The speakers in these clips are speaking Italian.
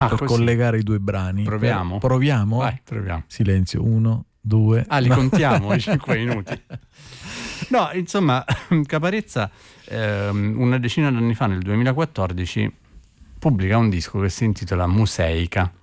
per così. collegare i due brani. Proviamo? Proviamo? Vai, proviamo. Silenzio, 1, 2. Li contiamo i 5 minuti. No, insomma, Caparezza una decina d'anni fa, nel 2014, pubblica un disco che si intitola Museica,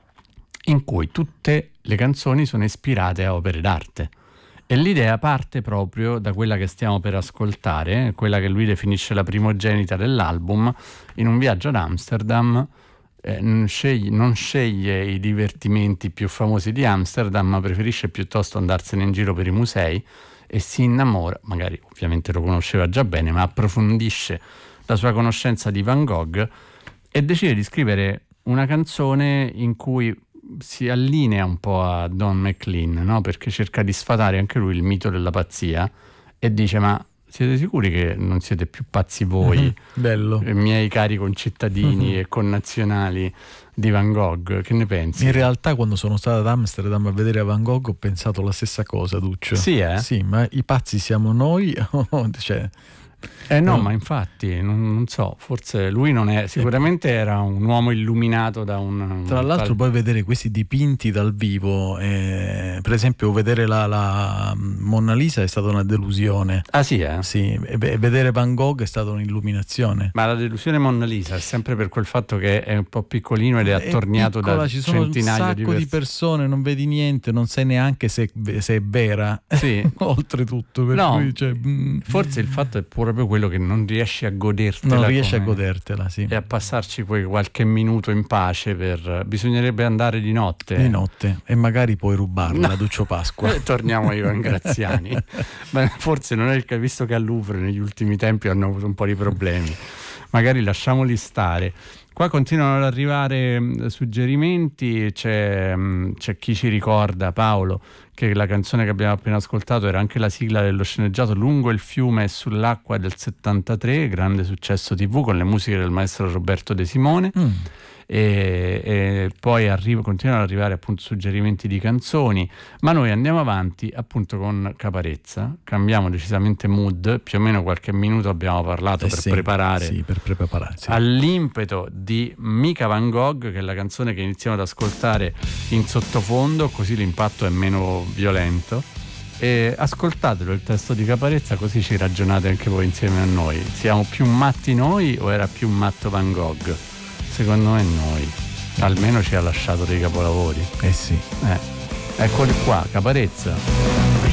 in cui tutte le canzoni sono ispirate a opere d'arte. E l'idea parte proprio da quella che stiamo per ascoltare, quella che lui definisce la primogenita dell'album. In un viaggio ad Amsterdam non sceglie i divertimenti più famosi di Amsterdam, ma preferisce piuttosto andarsene in giro per i musei e si innamora, magari ovviamente lo conosceva già bene, ma approfondisce la sua conoscenza di Van Gogh e decide di scrivere una canzone in cui si allinea un po' a Don McLean, no? Perché cerca di sfatare anche lui il mito della pazzia e dice: ma siete sicuri che non siete più pazzi voi, bello, miei cari concittadini e connazionali di Van Gogh? Che ne pensi? In realtà quando sono stato ad Amsterdam a vedere Van Gogh ho pensato la stessa cosa, Duccio. Sì, Sì, ma i pazzi siamo noi? Cioè... no, ma infatti non so, forse lui non è, sicuramente era un uomo illuminato da un... Tra l'altro poi vedere questi dipinti dal vivo, per esempio vedere la Monna Lisa è stata una delusione. Ah sì, Sì, e vedere Van Gogh è stata un'illuminazione. Ma la delusione Monna Lisa è sempre per quel fatto che è un po' piccolino ed è attorniato da ci sono centinaia un sacco di persone, non vedi niente, non sai neanche se è vera. Sì. Oltretutto, per no, cui, forse il fatto è proprio quello che non riesci a godertela. Non riesci a godertela, sì. E a passarci poi qualche minuto in pace. Bisognerebbe andare di notte. Di notte, e magari puoi rubarla, no. Duccio Pasqua. Torniamo ai Ivan Graziani. Beh, forse non è il caso, visto che al Louvre negli ultimi tempi hanno avuto un po' di problemi. Magari lasciamoli stare. Qua continuano ad arrivare suggerimenti, c'è chi ci ricorda, Paolo, che la canzone che abbiamo appena ascoltato era anche la sigla dello sceneggiato Lungo il fiume e sull'acqua del 73, grande successo TV con le musiche del maestro Roberto De Simone. E poi continuano ad arrivare appunto suggerimenti di canzoni, ma noi andiamo avanti appunto con Caparezza, cambiamo decisamente mood, più o meno qualche minuto abbiamo parlato per preparare all'impeto di Mica Van Gogh, che è la canzone che iniziamo ad ascoltare in sottofondo, così l'impatto è meno violento. E ascoltatelo il testo di Caparezza, così ci ragionate anche voi insieme a noi. Siamo più matti noi o era più matto Van Gogh? Secondo me noi, almeno ci ha lasciato dei capolavori. Sì. Eccoli qua, Caparezza.